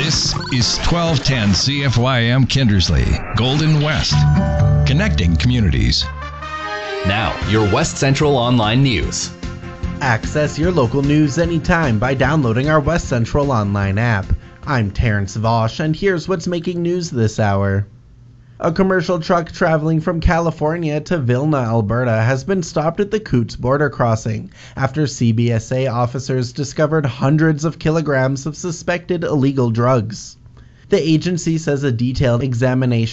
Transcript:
This is 1210 CFYM Kindersley, Golden West, connecting communities. Now, your West Central Online News. Access your local news anytime by downloading our West Central Online app. I'm Terrence Vosch, and here's what's making news this hour. A commercial truck traveling from California to Vilna, Alberta has been stopped at the Coots border crossing after CBSA officers discovered hundreds of kilograms of suspected illegal drugs. The agency says a detailed examination